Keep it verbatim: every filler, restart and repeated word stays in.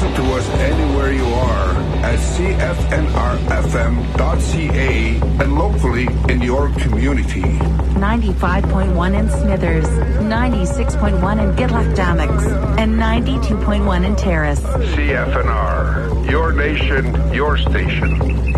Listen to us anywhere you are at C F N R F M dot C A and locally in your community. ninety-five point one in Smithers, ninety-six point one in Gitlac-Dammocks, and ninety-two point one in Terrace. C F N R, your nation, your station.